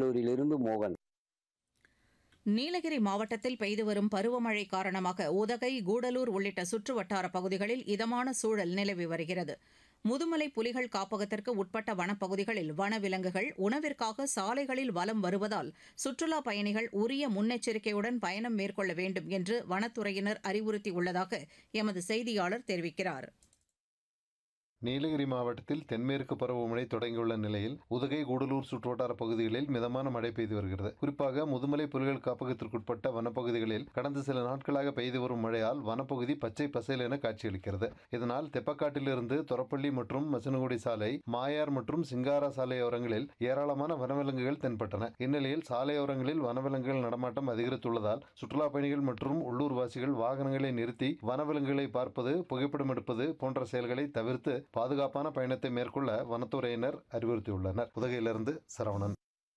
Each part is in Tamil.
கடலூரிலிருந்து மோகன். நீலகிரி மாவட்டத்தில் பெய்து வரும் பருவமழை காரணமாக உதகை, கூடலூர் உள்ளிட்ட சுற்றுவட்டார பகுதிகளில் இதமான சூழல் நிலவி வருகிறது. முதுமலை புலிகள் காப்பகத்திற்கு உட்பட்ட வனப்பகுதிகளில் வனவிலங்குகள் உணவிற்காக சாலைகளில் வலம் வருவதால் சுற்றுலாப் பயணிகள் உரிய முன்னெச்சரிக்கையுடன் பயணம் மேற்கொள்ள வேண்டும் என்று வனத்துறையினர் அறிவுறுத்தியுள்ளதாக எமது செய்தியாளர் தெரிவிக்கிறார். நீலகிரி மாவட்டத்தில் தென்மேற்கு பருவமழை தொடங்கியுள்ள நிலையில் உதகை, கூடலூர் சுற்றுவட்டார பகுதிகளில் மிதமான மழை பெய்து வருகிறது. குறிப்பாக முதுமலை புலிகள் காப்பகத்திற்குட்பட்ட வனப்பகுதிகளில் கடந்த சில நாட்களாக பெய்து வரும் மழையால் வனப்பகுதி பச்சை பசேல் என காட்சியளிக்கிறது. இதனால் தெப்பக்காட்டிலிருந்து தொரப்பள்ளி மற்றும் மசனகுடி சாலை, மாயார் மற்றும் சிங்காரா சாலையோரங்களில் ஏராளமான வனவிலங்குகள் தென்பட்டன. இந்நிலையில் சாலையோரங்களில் வனவிலங்குகள் நடமாட்டம் அதிகரித்துள்ளதால் சுற்றுலா பயணிகள் மற்றும் உள்ளூர்வாசிகள் வாகனங்களை நிறுத்தி வனவிலங்குகளை பார்ப்பது, புகைப்படம் எடுப்பது போன்ற செயல்களை தவிர்த்து பாதுகாப்பான பயணத்தை மேற்கொள்ள வனத்துறையினர் அறிவுறுத்தியுள்ளனர். உதகையிலிருந்து சரவணன்.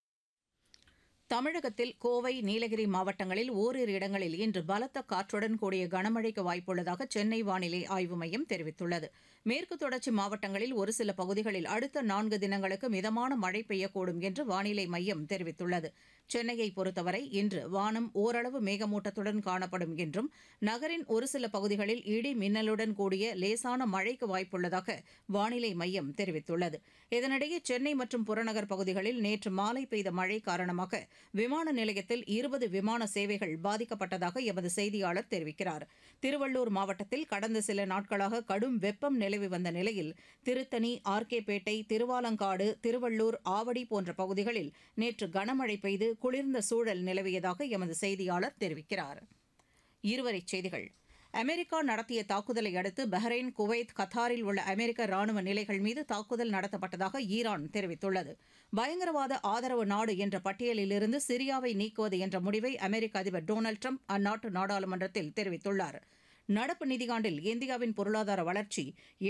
தமிழகத்தில் கோவை, நீலகிரி மாவட்டங்களில் ஓரிரு இடங்களில் இன்று பலத்த காற்றுடன் கூடிய கனமழைக்கு வாய்ப்புள்ளதாக சென்னை வானிலை ஆய்வு மையம் தெரிவித்துள்ளது. மேற்கு தொடர்ச்சி மாவட்டங்களில் ஒரு சில பகுதிகளில் அடுத்த 4 தினங்களுக்கு மிதமான மழை பெய்யக்கூடும் என்று வானிலை மையம் தெரிவித்துள்ளது. சென்னையை பொறுத்தவரை இன்று வானம் ஓரளவு மேகமூட்டத்துடன் காணப்படும் என்றும் நகரின் ஒரு சில பகுதிகளில் இடி மின்னலுடன் கூடிய லேசான மழைக்கு வாய்ப்புள்ளதாக வானிலை மையம் தெரிவித்துள்ளது. இதனிடையே சென்னை மற்றும் புறநகர் பகுதிகளில் நேற்று மாலை பெய்த மழை காரணமாக விமான நிலையத்தில் 20 விமான சேவைகள் பாதிக்கப்பட்டதாக எமது செய்தியாளர் தெரிவிக்கிறார். திருவள்ளூர் மாவட்டத்தில் கடந்த சில நாட்களாக கடும் வெப்பம் நிலவி வந்த நிலையில் திருத்தணி, ஆர்கேபேட்டை, திருவாலங்காடு, திருவள்ளூர், ஆவடி போன்ற பகுதிகளில் நேற்று கனமழை பெய்து குளிர்ந்த சூழல் நிலவியதாக எமது செய்தியாளர் தெரிவிக்கிறார். இருவரிச் செய்திகள். அமெரிக்கா நடத்திய தாக்குதலை அடுத்து பஹ்ரைன், குவைத், கத்தாரில் உள்ள அமெரிக்க ராணுவ நிலைகள் மீது தாக்குதல் நடத்தப்பட்டதாக ஈரான் தெரிவித்துள்ளது. பயங்கரவாத ஆதரவு நாடு என்ற பட்டியலிலிருந்து சிரியாவை நீக்குவது என்ற முடிவை அமெரிக்க அதிபர் டொனால்டு ட்ரம்ப் அந்நாட்டு நாடாளுமன்றத்தில் தெரிவித்துள்ளார். நடப்பு நிதியாண்டில் இந்தியாவின் பொருளாதார வளர்ச்சி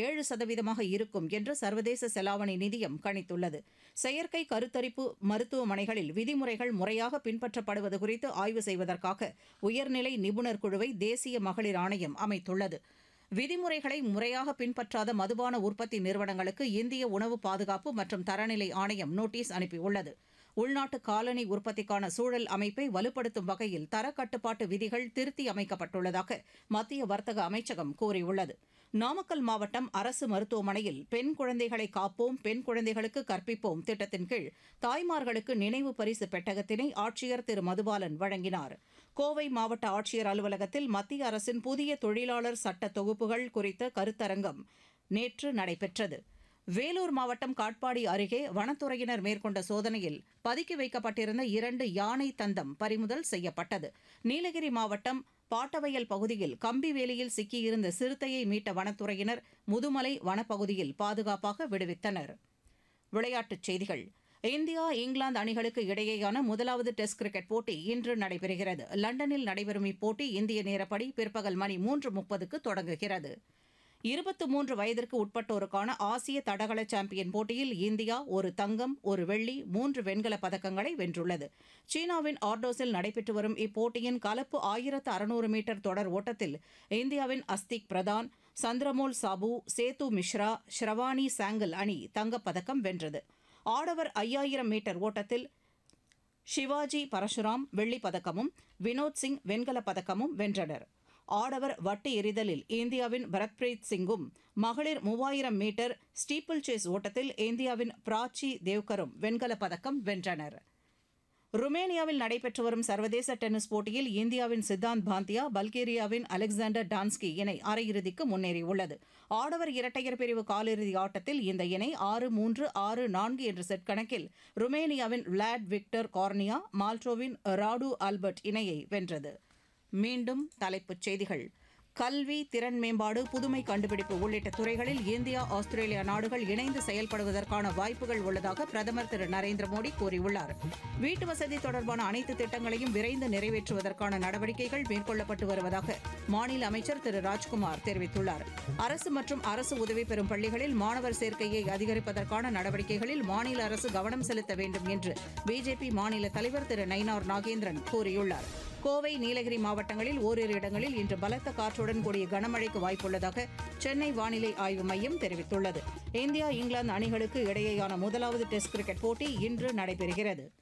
7% இருக்கும் என்று சர்வதேச செலாவணி நிதியம் கணித்துள்ளது. செயற்கை கருத்தரிப்பு மருத்துவமனைகளில் விதிமுறைகள் முறையாக பின்பற்றப்படுவது குறித்து ஆய்வு செய்வதற்காக உயர்நிலை நிபுணர் குழுவை தேசிய மகளிர் ஆணையம் அமைத்துள்ளது. விதிமுறைகளை முறையாக பின்பற்றாத மதுபான உற்பத்தி நிறுவனங்களுக்கு இந்திய உணவு பாதுகாப்பு மற்றும் தரநிலை ஆணையம் நோட்டீஸ் அனுப்பியுள்ளது. உள்நாட்டு காலனி உற்பத்திக்கான சூழல் அமைப்பை வலுப்படுத்தும் வகையில் தரக்கட்டுப்பாட்டு விதிகள் திருத்தி அமைக்கப்பட்டுள்ளதாக மத்திய வர்த்தக அமைச்சகம் கூறியுள்ளது. நாமக்கல் மாவட்டம் அரசு மருத்துவமனையில் பெண் குழந்தைகளை காப்போம், பெண் குழந்தைகளுக்கு கற்பிப்போம் திட்டத்தின் கீழ் தாய்மார்களுக்கு நினைவு பரிசு பெட்டகத்தினை ஆட்சியர் திரு மதுபாலன் வழங்கினார். கோவை மாவட்ட ஆட்சியர் அலுவலகத்தில் மத்திய அரசின் புதிய தொழிலாளர் சட்ட தொகுப்புகள் குறித்த கருத்தரங்கம் நேற்று நடைபெற்றது. வேலூர் மாவட்டம் காட்பாடி அருகே வனத்துறையினர் மேற்கொண்ட சோதனையில் பதுக்கி வைக்கப்பட்டிருந்த 2 யானை தந்தம் பறிமுதல் செய்யப்பட்டது. நீலகிரி மாவட்டம் பாட்டவயல் பகுதியில் கம்பிவேலியில் சிக்கியிருந்த சிறுத்தையை மீட்ட வனத்துறையினர் முதுமலை வனப்பகுதியில் பாதுகாப்பாக விடுவித்தனர். விளையாட்டுச் செய்திகள். இந்தியா, இங்கிலாந்து அணிகளுக்கு இடையேயான முதலாவது டெஸ்ட் கிரிக்கெட் போட்டி இன்று நடைபெறுகிறது. லண்டனில் நடைபெறும் இப்போட்டி இந்திய நேரப்படி பிற்பகல் மணி 3:30க்கு தொடங்குகிறது. 23 வயதிற்கு உட்பட்டோருக்கான ஆசிய தடகள சாம்பியன் போட்டியில் இந்தியா 1 தங்கம், 1 வெள்ளி, 3 வெண்கலப் பதக்கங்களை வென்றுள்ளது. சீனாவின் ஆர்டோஸில் நடைபெற்று வரும் இப்போட்டியின் கலப்பு 1600 மீட்டர் தொடர் ஓட்டத்தில் இந்தியாவின் அஸ்திக் பிரதான், சந்திரமோல் சாபு, சேது மிஸ்ரா, ஷ்ரவானி சாங்கல் அணி தங்கப்பதக்கம் வென்றது. ஆடவர் 5000 மீட்டர் ஓட்டத்தில் சிவாஜி பரசுராம் வெள்ளிப் பதக்கமும் வினோத் சிங் வெண்கலப் பதக்கமும் வென்றனர். ஆடவர் வட்டு எறிதலில் இந்தியாவின் பரத்பிரீத் சிங்கும், மகளிர் 3000 மீட்டர் ஸ்டீப்பிள் சேஸ் ஓட்டத்தில் இந்தியாவின் பிராச்சி தேவ்கரும் வெண்கலப் பதக்கம் வென்றனர். ருமேனியாவில் நடைபெற்று வரும் சர்வதேச டென்னிஸ் போட்டியில் இந்தியாவின் சித்தாந்த் பாந்தியா, பல்கேரியாவின் அலெக்சாண்டர் டான்ஸ்கி இணை அரையிறுதிக்கு முன்னேறியுள்ளது. ஆடவர் இரட்டையர் பிரிவு காலிறுதி ஆட்டத்தில் இந்த இணை 6-3, 6-4 என்ற செட் கணக்கில் ருமேனியாவின் விளாட் விக்டர் கார்னியா, மால்டோவின் ராடு ஆல்பர்ட் இணையை வென்றது. மீண்டும் தலைப்புச் செய்திகள். கல்வி, திறன் மேம்பாடு, புதுமை கண்டுபிடிப்பு உள்ளிட்ட துறைகளில் இந்தியா, ஆஸ்திரேலியா நாடுகள் இணைந்து செயல்படுவதற்கான வாய்ப்புகள் உள்ளதாக பிரதமர் திரு நரேந்திர மோடி கூறியுள்ளார். வீட்டு வசதி தொடர்பான அனைத்து திட்டங்களையும் விரைந்து நிறைவேற்றுவதற்கான நடவடிக்கைகள் மேற்கொள்ளப்பட்டு வருவதாக மாநில அமைச்சர் திரு ராஜ்குமார் தெரிவித்துள்ளார். அரசு மற்றும் அரசு உதவி பெறும் பள்ளிகளில் மாணவர் சேர்க்கையை அதிகரிப்பதற்கான நடவடிக்கைகளில் மாநில அரசு கவனம் செலுத்த வேண்டும் என்று பிஜேபி மாநில தலைவர் திரு நயினார் நாகேந்திரன் கூறியுள்ளார். கோவை, நீலகிரி மாவட்டங்களில் ஓரிரு இடங்களில் இன்று பலத்த காற்றுடன் கூடிய கனமழைக்கு வாய்ப்புள்ளதாக சென்னை வானிலை ஆய்வு மையம் தெரிவித்துள்ளது. இந்தியா, இங்கிலாந்து அணிகளுக்கு இடையேயான முதலாவது டெஸ்ட் கிரிக்கெட் போட்டி இன்று நடைபெறுகிறது.